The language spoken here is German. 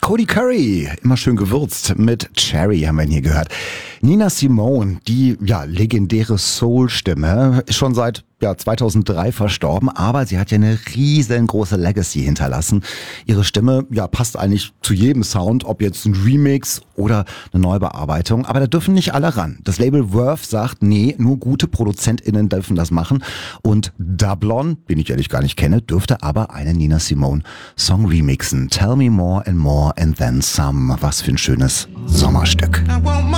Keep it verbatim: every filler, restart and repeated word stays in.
Cody Curry, immer schön gewürzt mit Cherry haben wir ihn hier gehört. Nina Simone, die ja legendäre Soul-Stimme, ist schon seit ja, zweitausenddrei verstorben, aber sie hat ja eine riesengroße Legacy hinterlassen. Ihre Stimme ja passt eigentlich zu jedem Sound, ob jetzt ein Remix oder eine Neubearbeitung, aber da dürfen nicht alle ran. Das Label Verve sagt, nee, nur gute ProduzentInnen dürfen das machen und Dublon, den ich ehrlich gar nicht kenne, dürfte aber einen Nina Simone Song remixen. Tell me more and more and then some. Was für ein schönes Sommerstück.